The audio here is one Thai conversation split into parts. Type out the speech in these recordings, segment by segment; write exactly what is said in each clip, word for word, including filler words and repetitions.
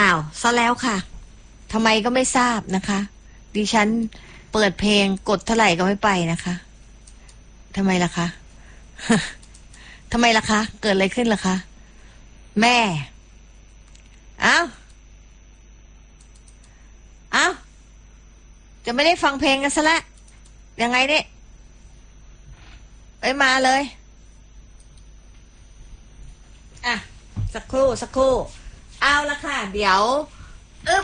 อ้าวซะแล้วค่ะทำไมก็ไม่ทราบนะคะดิฉันเปิดเพลงกดเท่าไหร่ก็ไม่ไปนะคะทำไมล่ะคะทำไมล่ะคะเกิดอะไรขึ้นล่ะคะแม่อ้าวอ้าวจะไม่ได้ฟังเพลงกันซะละยังไงเนี่ยไปมาเลยอ่ะสักครู่สักครู่เอาละค่ะเดี๋ยวอึ๊บ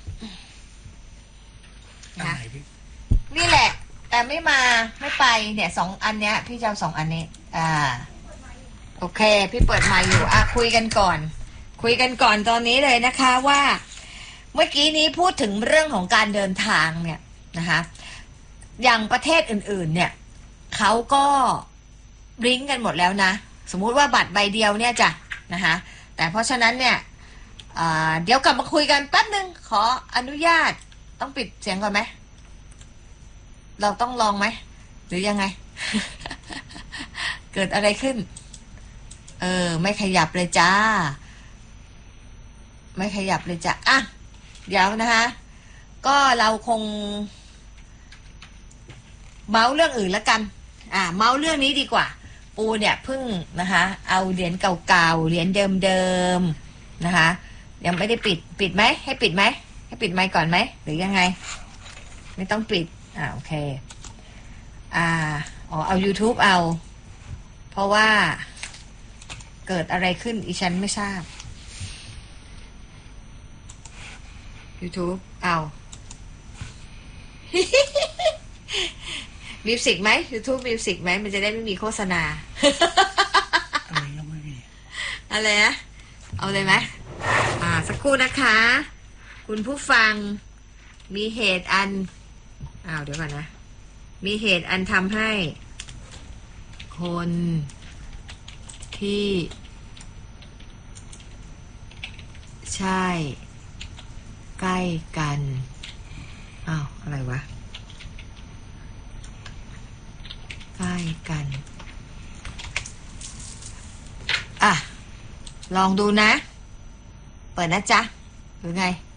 นะนี่แหละแต่ไม่มาไม่ไปเนี่ยสองอันเนี้ยพี่จะเอาสองอันนี้อ่าโอเคพี่เปิดไมค์อยู่อ่ะคุยกันก่อนคุยกันก่อนตอนนี้เลยนะคะว่าเมื่อกี้นี้พูดถึงเรื่องของการเดินทางเนี่ยนะคะอย่างประเทศอื่นๆเนี่ยเขาก็ริ้งกันหมดแล้วนะสมมุติว่าบัตรใบเดียวเนี่ยจ้ะนะคะแต่เพราะฉะนั้นเนี่ยเดี๋ยวกลับมาคุยกันแป๊บนึงขออนุญาตต้องปิดเสียงก่อนไหมเราต้องลองไหมหรือยังไง เกิดอะไรขึ้นเออไม่ขยับเลยจ้าไม่ขยับเลยจ้ะอ่ะเดี๋ยวนะคะก็เราคงเมาส์เรื่องอื่นแล้วกันอ่าเมาส์เรื่องนี้ดีกว่าปูเนี่ยเพิ่งนะคะเอาเหรียญเก่าๆเหรียญเดิมๆนะคะยังไม่ได้ปิดปิดไหมให้ปิดไหมให้ปิดไมค์ก่อนไหมหรือยังไงไม่ต้องปิดอ่าโอเคอ่าอ๋อเอา YouTube เอาเพราะว่าเกิดอะไรขึ้นอีฉันไม่ทราบ YouTube เอามิวสิกไหม YouTube มิวสิกไหมมันจะได้ไม่มีโฆษณาอะไรก็ไม่มีอะไรนะเอาเลยไหมอ่าสักครู่นะคะคุณผู้ฟังมีเหตุอันอ้าวเดี๋ยวก่อนนะมีเหตุอันทำให้คนที่ใช่ใกล้กันอ้าวอะไรวะใกล้กันอ่ะลองดูนะเปิดนะจ๊ะหรือไง